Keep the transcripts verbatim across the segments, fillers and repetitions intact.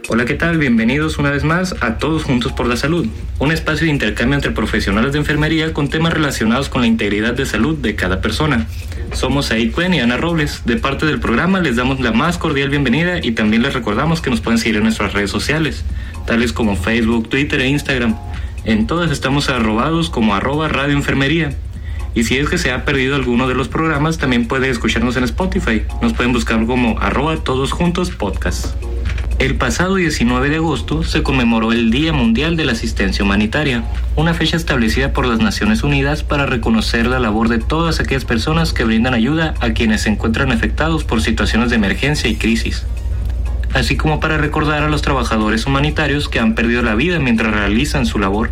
Hola, ¿qué tal? Bienvenidos una vez más a Todos Juntos por la Salud, un espacio de intercambio entre profesionales de enfermería con temas relacionados con la integridad de salud de cada persona. Somos Said Cuen y Ana Robles. De parte del programa les damos la más cordial bienvenida y también les recordamos que nos pueden seguir en nuestras redes sociales, tales como Facebook, Twitter e Instagram. En todas estamos arrobados como arroba Radio Enfermería. Y si es que se ha perdido alguno de los programas, también puede escucharnos en Spotify. Nos pueden buscar como arroba Todos Juntos Podcast. El pasado diecinueve de agosto se conmemoró el Día Mundial de la Asistencia Humanitaria, una fecha establecida por las Naciones Unidas para reconocer la labor de todas aquellas personas que brindan ayuda a quienes se encuentran afectados por situaciones de emergencia y crisis, así como para recordar a los trabajadores humanitarios que han perdido la vida mientras realizan su labor.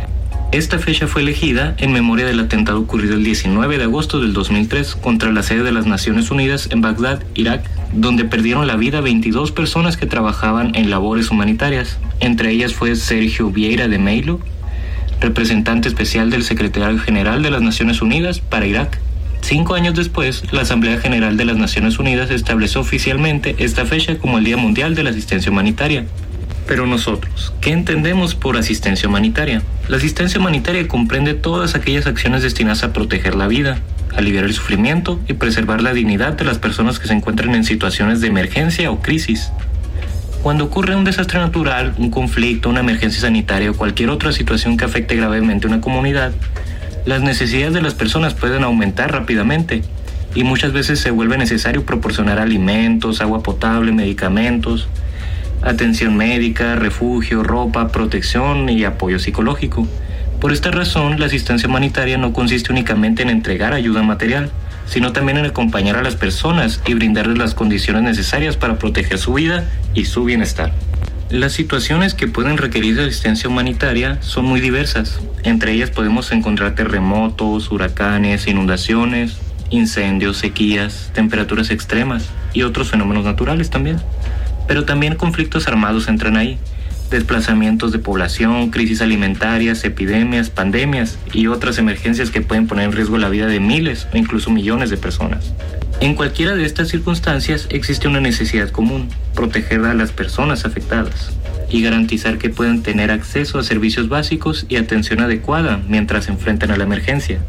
Esta fecha fue elegida en memoria del atentado ocurrido el diecinueve de agosto del dos mil tres contra la sede de las Naciones Unidas en Bagdad, Irak, donde perdieron la vida veintidós personas que trabajaban en labores humanitarias. Entre ellas fue Sergio Vieira de Mello, representante especial del Secretario General de las Naciones Unidas para Irak. Cinco años después, la Asamblea General de las Naciones Unidas estableció oficialmente esta fecha como el Día Mundial de la Asistencia Humanitaria. Pero nosotros, ¿qué entendemos por asistencia humanitaria? La asistencia humanitaria comprende todas aquellas acciones destinadas a proteger la vida, aliviar el sufrimiento y preservar la dignidad de las personas que se encuentran en situaciones de emergencia o crisis. Cuando ocurre un desastre natural, un conflicto, una emergencia sanitaria o cualquier otra situación que afecte gravemente a una comunidad, las necesidades de las personas pueden aumentar rápidamente y muchas veces se vuelve necesario proporcionar alimentos, agua potable, medicamentos, atención médica, refugio, ropa, protección y apoyo psicológico. Por esta razón, la asistencia humanitaria no consiste únicamente en entregar ayuda material, sino también en acompañar a las personas y brindarles las condiciones necesarias para proteger su vida y su bienestar. Las situaciones que pueden requerir de asistencia humanitaria son muy diversas. Entre ellas podemos encontrar terremotos, huracanes, inundaciones, incendios, sequías, temperaturas extremas y otros fenómenos naturales también. Pero también conflictos armados entran ahí, desplazamientos de población, crisis alimentarias, epidemias, pandemias y otras emergencias que pueden poner en riesgo la vida de miles o incluso millones de personas. En cualquiera de estas circunstancias existe una necesidad común: proteger a las personas afectadas y garantizar que puedan tener acceso a servicios básicos y atención adecuada mientras se enfrentan a la emergencia.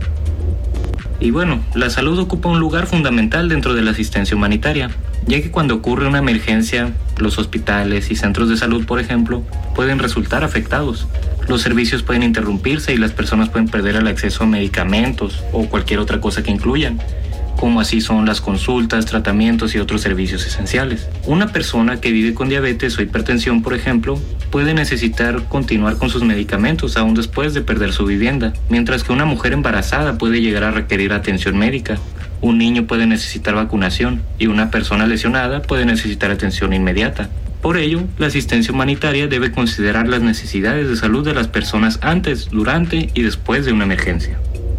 Y bueno, la salud ocupa un lugar fundamental dentro de la asistencia humanitaria, ya que cuando ocurre una emergencia, los hospitales y centros de salud, por ejemplo, pueden resultar afectados. Los servicios pueden interrumpirse y las personas pueden perder el acceso a medicamentos o cualquier otra cosa que incluyan, como así son las consultas, tratamientos y otros servicios esenciales. Una persona que vive con diabetes o hipertensión, por ejemplo, puede necesitar continuar con sus medicamentos aún después de perder su vivienda, mientras que una mujer embarazada puede llegar a requerir atención médica. Un niño puede necesitar vacunación y una persona lesionada puede necesitar atención inmediata. Por ello, la asistencia humanitaria debe considerar las necesidades de salud de las personas antes, durante y después de una emergencia.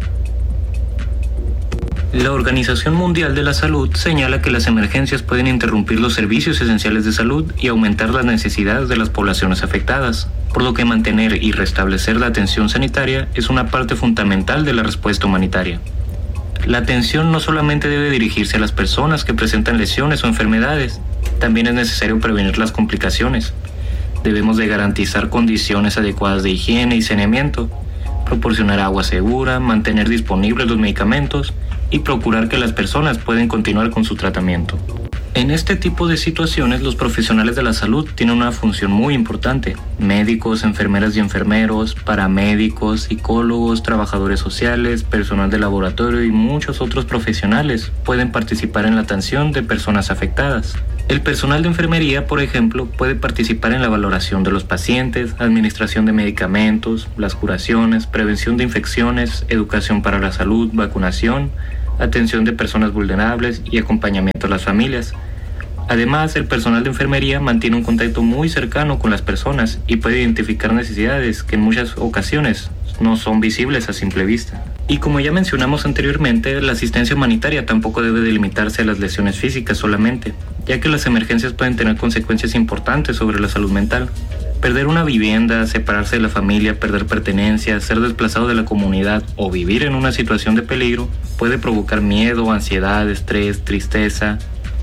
La Organización Mundial de la Salud señala que las emergencias pueden interrumpir los servicios esenciales de salud y aumentar las necesidades de las poblaciones afectadas, por lo que mantener y restablecer la atención sanitaria es una parte fundamental de la respuesta humanitaria. La atención no solamente debe dirigirse a las personas que presentan lesiones o enfermedades, también es necesario prevenir las complicaciones. Debemos de garantizar condiciones adecuadas de higiene y saneamiento, proporcionar agua segura, mantener disponibles los medicamentos y procurar que las personas puedan continuar con su tratamiento. En este tipo de situaciones, los profesionales de la salud tienen una función muy importante. Médicos, enfermeras y enfermeros, paramédicos, psicólogos, trabajadores sociales, personal de laboratorio y muchos otros profesionales pueden participar en la atención de personas afectadas. El personal de enfermería, por ejemplo, puede participar en la valoración de los pacientes, administración de medicamentos, las curaciones, prevención de infecciones, educación para la salud, vacunación, atención de personas vulnerables y acompañamiento a las familias. Además, el personal de enfermería mantiene un contacto muy cercano con las personas y puede identificar necesidades que en muchas ocasiones no son visibles a simple vista. Y como ya mencionamos anteriormente, la asistencia humanitaria tampoco debe delimitarse a las lesiones físicas solamente, ya que las emergencias pueden tener consecuencias importantes sobre la salud mental. Perder una vivienda, separarse de la familia, perder pertenencias, ser desplazado de la comunidad o vivir en una situación de peligro puede provocar miedo, ansiedad, estrés, tristeza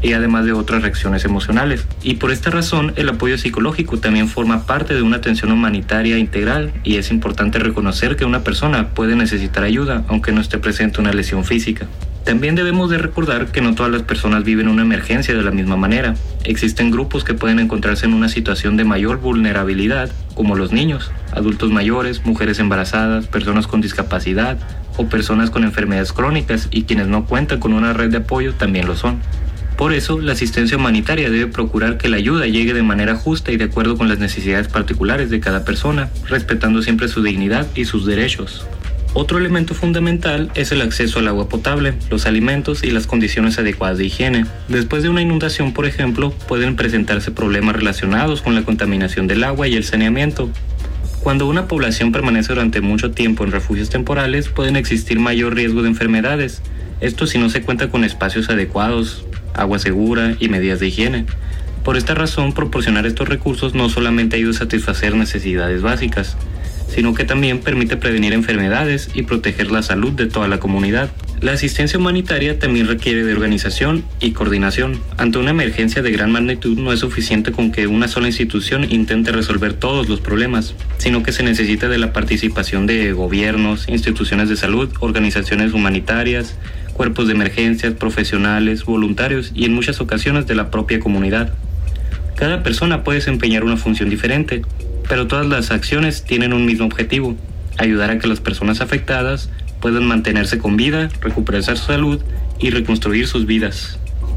y además de otras reacciones emocionales. Y por esta razón, el apoyo psicológico también forma parte de una atención humanitaria integral, y es importante reconocer que una persona puede necesitar ayuda aunque no esté presente una lesión física. También debemos de recordar que no todas las personas viven una emergencia de la misma manera. Existen grupos que pueden encontrarse en una situación de mayor vulnerabilidad, como los niños, adultos mayores, mujeres embarazadas, personas con discapacidad o personas con enfermedades crónicas, y quienes no cuentan con una red de apoyo también lo son. Por eso, la asistencia humanitaria debe procurar que la ayuda llegue de manera justa y de acuerdo con las necesidades particulares de cada persona, respetando siempre su dignidad y sus derechos. Otro elemento fundamental es el acceso al agua potable, los alimentos y las condiciones adecuadas de higiene. Después de una inundación, por ejemplo, pueden presentarse problemas relacionados con la contaminación del agua y el saneamiento. Cuando una población permanece durante mucho tiempo en refugios temporales, pueden existir mayor riesgo de enfermedades. Esto si no se cuenta con espacios adecuados, agua segura y medidas de higiene. Por esta razón, proporcionar estos recursos no solamente ayuda a satisfacer necesidades básicas, sino que también permite prevenir enfermedades y proteger la salud de toda la comunidad. La asistencia humanitaria también requiere de organización y coordinación. Ante una emergencia de gran magnitud, no es suficiente con que una sola institución intente resolver todos los problemas, sino que se necesita de la participación de gobiernos, instituciones de salud, organizaciones humanitarias, cuerpos de emergencias, profesionales, voluntarios y en muchas ocasiones de la propia comunidad. Cada persona puede desempeñar una función diferente, pero todas las acciones tienen un mismo objetivo: ayudar a que las personas afectadas puedan mantenerse con vida, recuperar su salud y reconstruir sus vidas.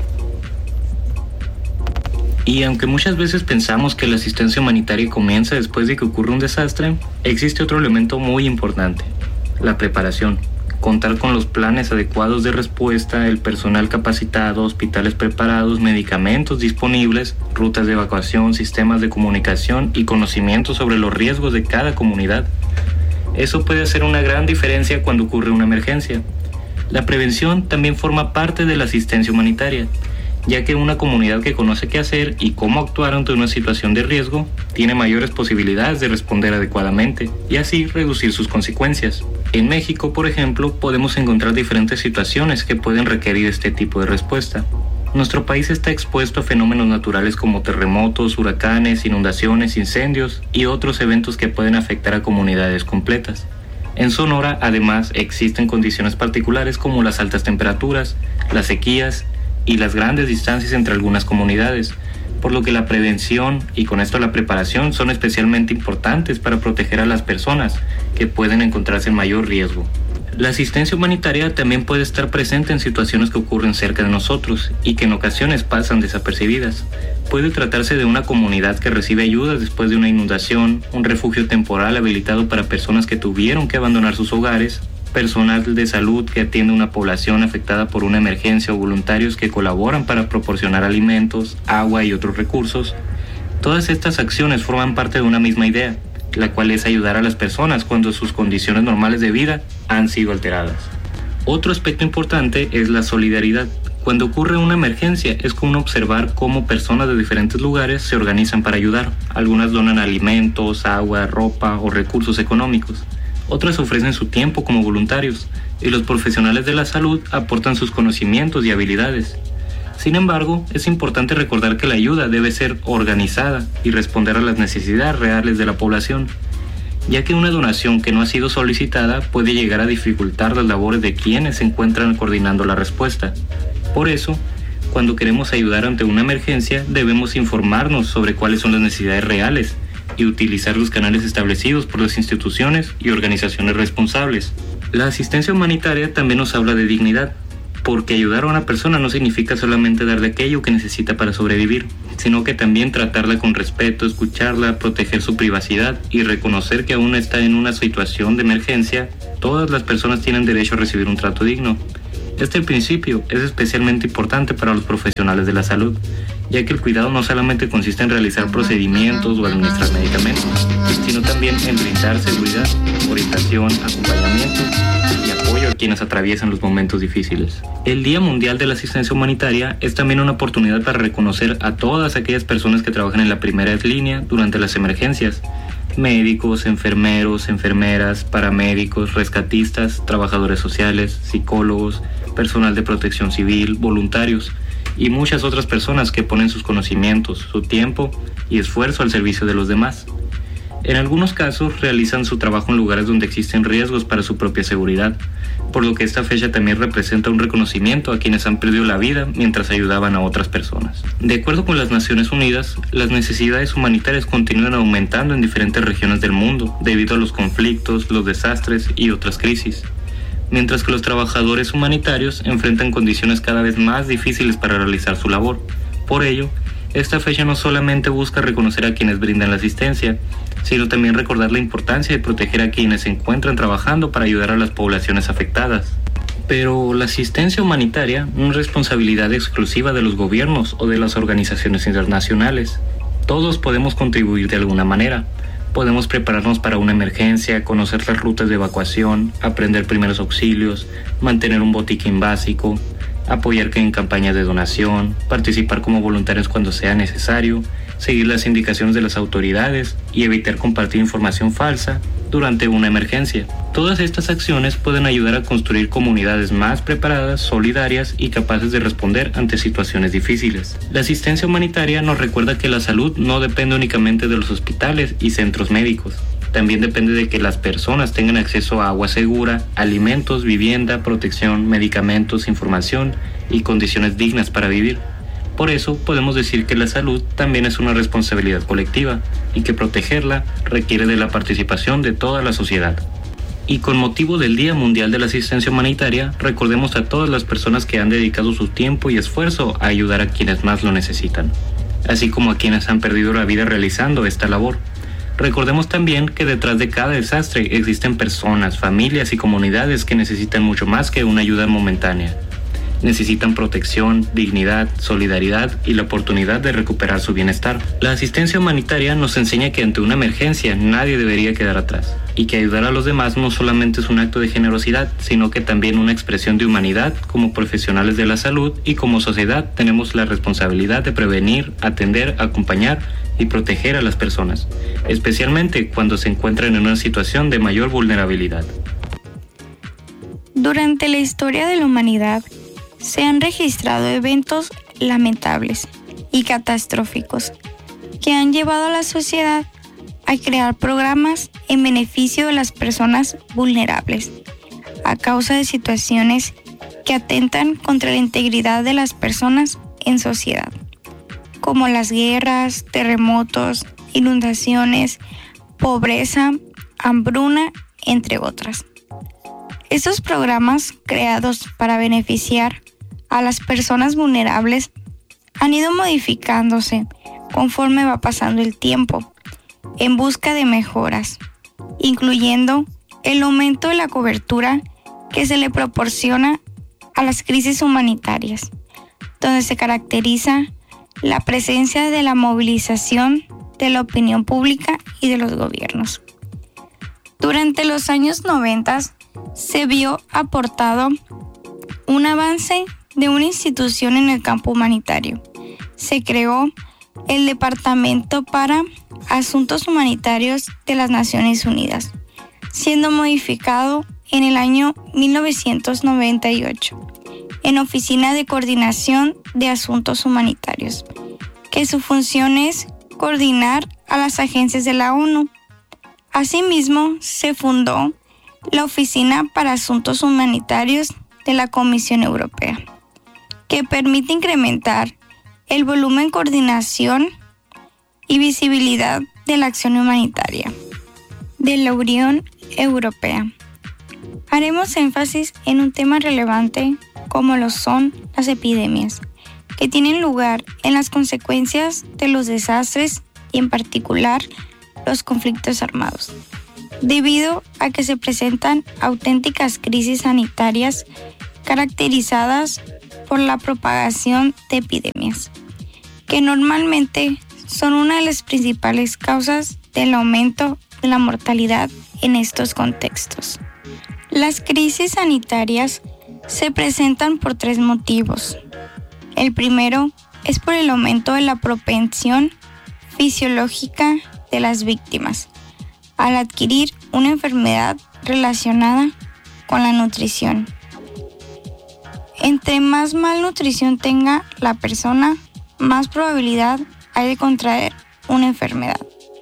Y aunque muchas veces pensamos que la asistencia humanitaria comienza después de que ocurre un desastre, existe otro elemento muy importante: la preparación. Contar con los planes adecuados de respuesta, el personal capacitado, hospitales preparados, medicamentos disponibles, rutas de evacuación, sistemas de comunicación y conocimiento sobre los riesgos de cada comunidad. Eso puede hacer una gran diferencia cuando ocurre una emergencia. La prevención también forma parte de la asistencia humanitaria, ya que una comunidad que conoce qué hacer y cómo actuar ante una situación de riesgo tiene mayores posibilidades de responder adecuadamente y así reducir sus consecuencias. En México, por ejemplo, podemos encontrar diferentes situaciones que pueden requerir este tipo de respuesta. Nuestro país está expuesto a fenómenos naturales como terremotos, huracanes, inundaciones, incendios y otros eventos que pueden afectar a comunidades completas. En Sonora, además, existen condiciones particulares como las altas temperaturas, las sequías y las grandes distancias entre algunas comunidades, por lo que la prevención y con esto la preparación son especialmente importantes para proteger a las personas que pueden encontrarse en mayor riesgo. La asistencia humanitaria también puede estar presente en situaciones que ocurren cerca de nosotros y que en ocasiones pasan desapercibidas. Puede tratarse de una comunidad que recibe ayuda después de una inundación, un refugio temporal habilitado para personas que tuvieron que abandonar sus hogares, personal de salud que atiende a una población afectada por una emergencia o voluntarios que colaboran para proporcionar alimentos, agua y otros recursos. Todas estas acciones forman parte de una misma idea, la cual es ayudar a las personas cuando sus condiciones normales de vida han sido alteradas. Otro aspecto importante es la solidaridad. Cuando ocurre una emergencia es común observar cómo personas de diferentes lugares se organizan para ayudar. Algunas donan alimentos, agua, ropa o recursos económicos. Otras ofrecen su tiempo como voluntarios y los profesionales de la salud aportan sus conocimientos y habilidades. Sin embargo, es importante recordar que la ayuda debe ser organizada y responder a las necesidades reales de la población, ya que una donación que no ha sido solicitada puede llegar a dificultar las labores de quienes se encuentran coordinando la respuesta. Por eso, cuando queremos ayudar ante una emergencia, debemos informarnos sobre cuáles son las necesidades reales y utilizar los canales establecidos por las instituciones y organizaciones responsables. La asistencia humanitaria también nos habla de dignidad, porque ayudar a una persona no significa solamente darle aquello que necesita para sobrevivir, sino que también tratarla con respeto, escucharla, proteger su privacidad y reconocer que aún está en una situación de emergencia. Todas las personas tienen derecho a recibir un trato digno. Este principio es especialmente importante para los profesionales de la salud, ya que el cuidado no solamente consiste en realizar procedimientos o administrar medicamentos, sino también en brindar seguridad, orientación, acompañamiento y apoyo a quienes atraviesan los momentos difíciles. El Día Mundial de la Asistencia Humanitaria es también una oportunidad para reconocer a todas aquellas personas que trabajan en la primera línea durante las emergencias: médicos, enfermeros, enfermeras, paramédicos, rescatistas, trabajadores sociales, psicólogos, personal de protección civil, voluntarios y muchas otras personas que ponen sus conocimientos, su tiempo y esfuerzo al servicio de los demás. En algunos casos realizan su trabajo en lugares donde existen riesgos para su propia seguridad, por lo que esta fecha también representa un reconocimiento a quienes han perdido la vida mientras ayudaban a otras personas. De acuerdo con las Naciones Unidas, las necesidades humanitarias continúan aumentando en diferentes regiones del mundo debido a los conflictos, los desastres y otras crisis, mientras que los trabajadores humanitarios enfrentan condiciones cada vez más difíciles para realizar su labor. Por ello, esta fecha no solamente busca reconocer a quienes brindan la asistencia, sino también recordar la importancia de proteger a quienes se encuentran trabajando para ayudar a las poblaciones afectadas. Pero la asistencia humanitaria no es responsabilidad exclusiva de los gobiernos o de las organizaciones internacionales. Todos podemos contribuir de alguna manera. Podemos prepararnos para una emergencia, conocer las rutas de evacuación, aprender primeros auxilios, mantener un botiquín básico, apoyar en campañas de donación, participar como voluntarios cuando sea necesario, seguir las indicaciones de las autoridades y evitar compartir información falsa durante una emergencia. Todas estas acciones pueden ayudar a construir comunidades más preparadas, solidarias y capaces de responder ante situaciones difíciles. La asistencia humanitaria nos recuerda que la salud no depende únicamente de los hospitales y centros médicos. También depende de que las personas tengan acceso a agua segura, alimentos, vivienda, protección, medicamentos, información y condiciones dignas para vivir. Por eso podemos decir que la salud también es una responsabilidad colectiva y que protegerla requiere de la participación de toda la sociedad. Y con motivo del Día Mundial de la Asistencia Humanitaria, recordemos a todas las personas que han dedicado su tiempo y esfuerzo a ayudar a quienes más lo necesitan, así como a quienes han perdido la vida realizando esta labor. Recordemos también que detrás de cada desastre existen personas, familias y comunidades que necesitan mucho más que una ayuda momentánea. Necesitan protección, dignidad, solidaridad y la oportunidad de recuperar su bienestar. La asistencia humanitaria nos enseña que ante una emergencia nadie debería quedar atrás, y que ayudar a los demás no solamente es un acto de generosidad, sino que también una expresión de humanidad. Como profesionales de la salud y como sociedad tenemos la responsabilidad de prevenir, atender, acompañar y proteger a las personas, especialmente cuando se encuentran en una situación de mayor vulnerabilidad. Durante la historia de la humanidad, se han registrado eventos lamentables y catastróficos que han llevado a la sociedad a crear programas en beneficio de las personas vulnerables a causa de situaciones que atentan contra la integridad de las personas en sociedad, como las guerras, terremotos, inundaciones, pobreza, hambruna, entre otras. Estos programas, creados para beneficiar a las personas vulnerables, han ido modificándose conforme va pasando el tiempo, en busca de mejoras, incluyendo el aumento de la cobertura que se le proporciona a las crisis humanitarias, donde se caracteriza la presencia de la movilización de la opinión pública y de los gobiernos. Durante los años noventa se vio aportado un avance de una institución en el campo humanitario. Se creó el Departamento para Asuntos Humanitarios de las Naciones Unidas, siendo modificado en el año mil novecientos noventa y ocho en Oficina de Coordinación de Asuntos Humanitarios, que su función es coordinar a las agencias de la ONU. Asimismo, se fundó la Oficina para Asuntos Humanitarios de la Comisión Europea, que permite incrementar el volumen, coordinación y visibilidad de la acción humanitaria de la Unión Europea. Haremos énfasis en un tema relevante como lo son las epidemias, que tienen lugar en las consecuencias de los desastres y en particular los conflictos armados, debido a que se presentan auténticas crisis sanitarias caracterizadas por la propagación de epidemias, que normalmente son una de las principales causas del aumento de la mortalidad en estos contextos. Las crisis sanitarias se presentan por tres motivos. El primero es por el aumento de la propensión fisiológica de las víctimas al adquirir una enfermedad relacionada con la nutrición. Entre más malnutrición tenga la persona, más probabilidad hay de contraer una enfermedad,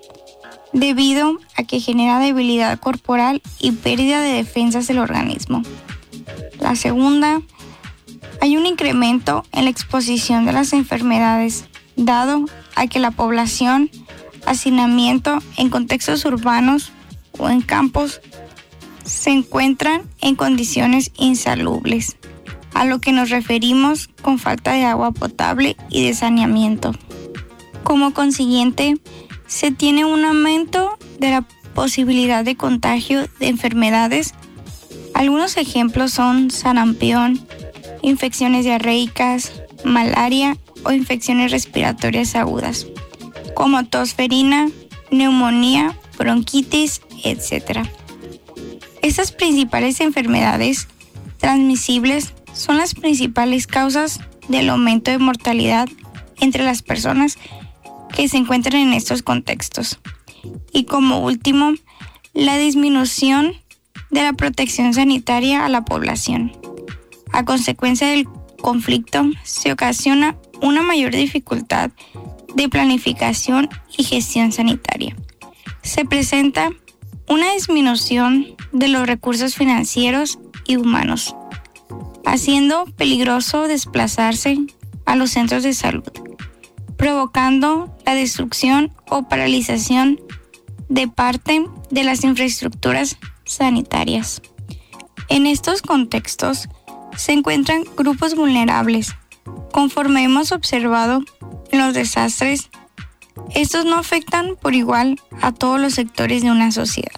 debido a que genera debilidad corporal y pérdida de defensas del organismo. La segunda, hay un incremento en la exposición de las enfermedades, dado a que la población, hacinamiento en contextos urbanos o en campos, se encuentran en condiciones insalubres, a lo que nos referimos con falta de agua potable y de saneamiento. Como consiguiente, se tiene un aumento de la posibilidad de contagio de enfermedades. Algunos ejemplos son sarampión, infecciones diarreicas, malaria o infecciones respiratorias agudas, como tosferina, neumonía, bronquitis, etcétera. Estas principales enfermedades transmisibles son las principales causas del aumento de mortalidad entre las personas que se encuentran en estos contextos. Y como último, la disminución de la protección sanitaria a la población. A consecuencia del conflicto, se ocasiona una mayor dificultad de planificación y gestión sanitaria. Se presenta una disminución de los recursos financieros y humanos, haciendo peligroso desplazarse a los centros de salud, provocando la destrucción o paralización de parte de las infraestructuras sanitarias. En estos contextos se encuentran grupos vulnerables. Conforme hemos observado en los desastres, estos no afectan por igual a todos los sectores de una sociedad.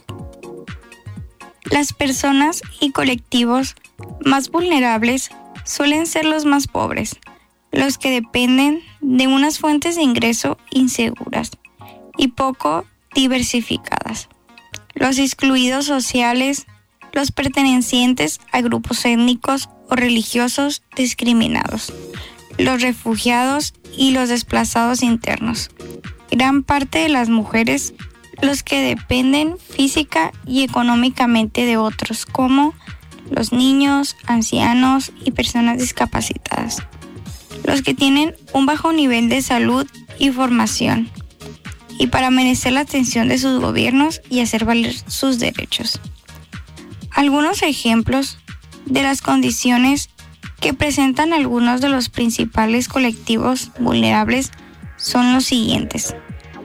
Las personas y colectivos más vulnerables suelen ser los más pobres, los que dependen de unas fuentes de ingreso inseguras y poco diversificadas, los excluidos sociales, los pertenecientes a grupos étnicos o religiosos discriminados, los refugiados y los desplazados internos. Gran parte de las mujeres, los que dependen física y económicamente de otros, como los niños, ancianos y personas discapacitadas, los que tienen un bajo nivel de salud y formación, y para merecer la atención de sus gobiernos y hacer valer sus derechos. Algunos ejemplos de las condiciones que presentan algunos de los principales colectivos vulnerables son los siguientes: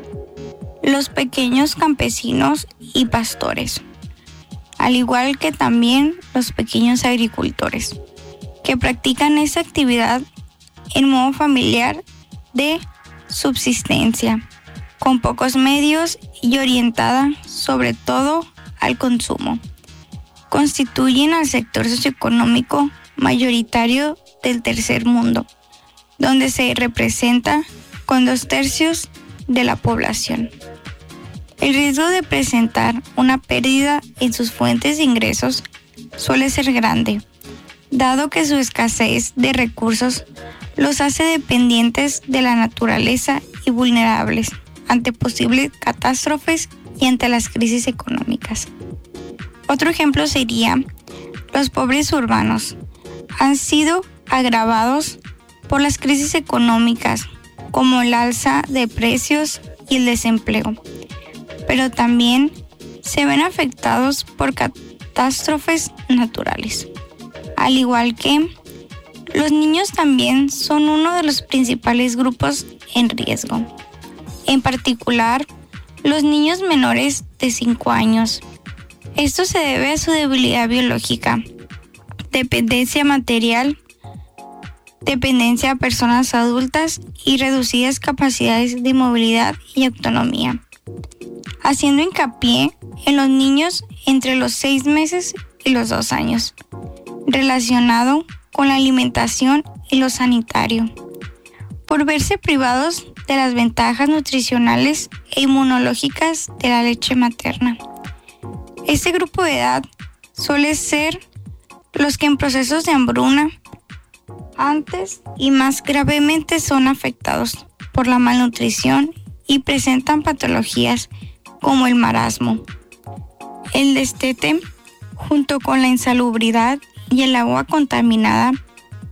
los pequeños campesinos y pastores, al igual que también los pequeños agricultores, que practican esa actividad en modo familiar de subsistencia, con pocos medios y orientada sobre todo al consumo. Constituyen al sector socioeconómico mayoritario del tercer mundo, donde se representa con dos tercios de la población. El riesgo de presentar una pérdida en sus fuentes de ingresos suele ser grande, dado que su escasez de recursos los hace dependientes de la naturaleza y vulnerables ante posibles catástrofes y ante las crisis económicas. Otro ejemplo sería los pobres urbanos. Han sido agravados por las crisis económicas, como el alza de precios y el desempleo, pero también se ven afectados por catástrofes naturales. Al igual que los niños también son uno de los principales grupos en riesgo. En particular, los niños menores de cinco años. Esto se debe a su debilidad biológica, dependencia material, dependencia a personas adultas y reducidas capacidades de movilidad y autonomía, haciendo hincapié en los niños entre los seis meses y los dos años, relacionado con la alimentación y lo sanitario, por verse privados de las ventajas nutricionales e inmunológicas de la leche materna. Este grupo de edad suele ser los que en procesos de hambruna antes y más gravemente son afectados por la malnutrición y presentan patologías como el marasmo, el destete, junto con la insalubridad y el agua contaminada,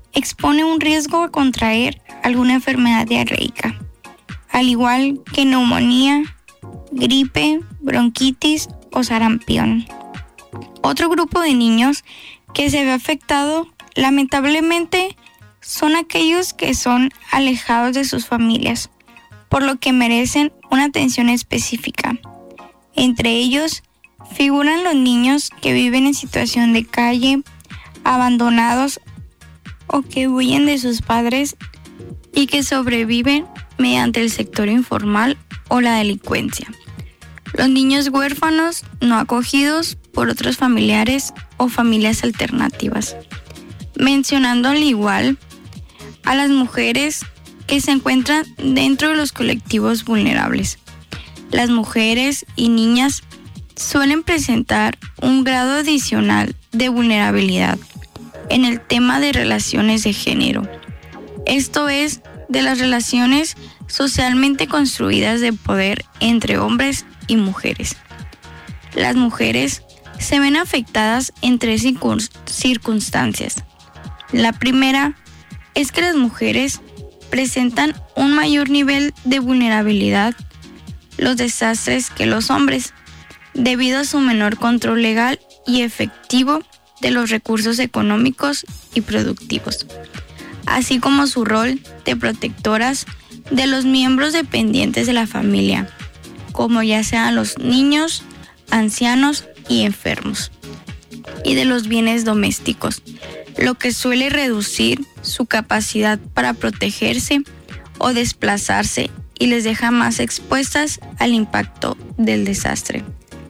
expone un riesgo a contraer alguna enfermedad diarreica, al igual que neumonía, gripe, bronquitis o sarampión. Otro grupo de niños que se ve afectado, lamentablemente, son aquellos que son alejados de sus familias, por lo que merecen una atención específica. Entre ellos figuran los niños que viven en situación de calle, abandonados o que huyen de sus padres y que sobreviven mediante el sector informal o la delincuencia. Los niños huérfanos no acogidos por otros familiares o familias alternativas. Mencionando al igual a las mujeres que se encuentran dentro de los colectivos vulnerables. Las mujeres y niñas suelen presentar un grado adicional de vulnerabilidad en el tema de relaciones de género. Esto es, de las relaciones socialmente construidas de poder entre hombres y mujeres. Las mujeres se ven afectadas en tres circunstancias. La primera es que las mujeres presentan un mayor nivel de vulnerabilidad a los desastres que los hombres, debido a su menor control legal y efectivo de los recursos económicos y productivos, así como su rol de protectoras de los miembros dependientes de la familia, como ya sean los niños, ancianos y enfermos, y de los bienes domésticos, lo que suele reducir su capacidad para protegerse o desplazarse y les deja más expuestas al impacto del desastre.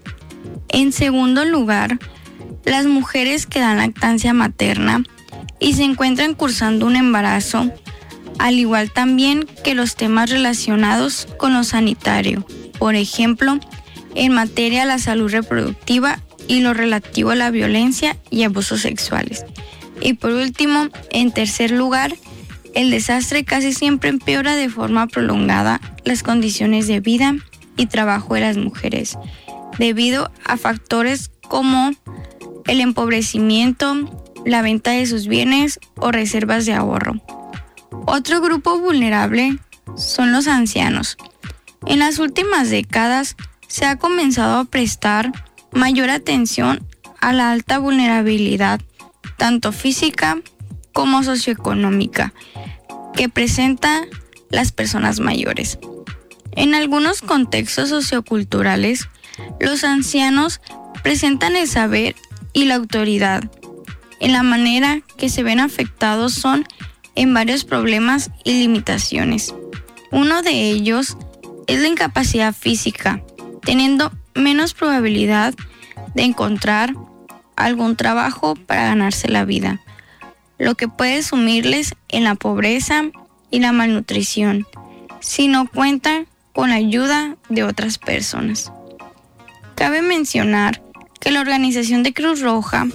En segundo lugar, las mujeres que dan lactancia materna y se encuentran cursando un embarazo, al igual también que los temas relacionados con lo sanitario, por ejemplo, en materia de la salud reproductiva y lo relativo a la violencia y abusos sexuales. Y por último, en tercer lugar, el desastre casi siempre empeora de forma prolongada las condiciones de vida y trabajo de las mujeres, debido a factores como el empobrecimiento, la venta de sus bienes o reservas de ahorro. Otro grupo vulnerable son los ancianos. En las últimas décadas se ha comenzado a prestar mayor atención a la alta vulnerabilidad, tanto física como socioeconómica, que presentan las personas mayores. En algunos contextos socioculturales, los ancianos presentan el saber y la autoridad. En la manera que se ven afectados son en varios problemas y limitaciones. Uno de ellos es la incapacidad física, teniendo menos probabilidad de encontrar algún trabajo para ganarse la vida, lo que puede sumirles en la pobreza y la malnutrición, si no cuentan con la ayuda de otras personas. Cabe mencionar que la organización de Cruz Roja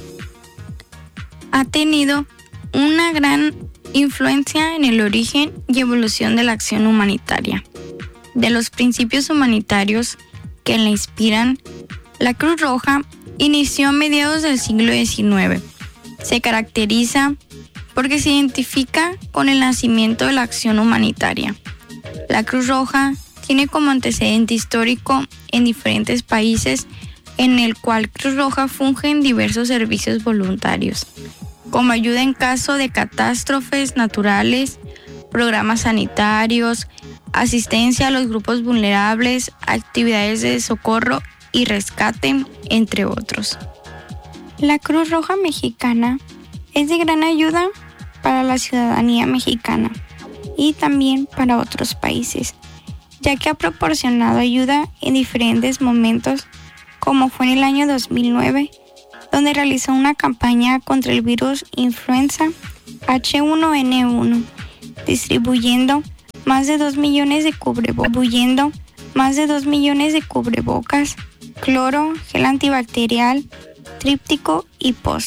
ha tenido una gran influencia en el origen y evolución de la acción humanitaria. De los principios humanitarios que la inspiran, la Cruz Roja inició a mediados del siglo diecinueve. Se caracteriza porque se identifica con el nacimiento de la acción humanitaria. La Cruz Roja tiene como antecedente histórico en diferentes países en el cual Cruz Roja funge en diversos servicios voluntarios, como ayuda en caso de catástrofes naturales, programas sanitarios, asistencia a los grupos vulnerables, actividades de socorro y rescate, entre otros. La Cruz Roja Mexicana es de gran ayuda para la ciudadanía mexicana y también para otros países, ya que ha proporcionado ayuda en diferentes momentos, como fue en el año dos mil nueve, donde realizó una campaña contra el virus influenza H uno N uno, distribuyendo más de dos millones de cubrebo- distribuyendo más de dos millones de cubrebocas, cloro, gel antibacterial, tríptico y post.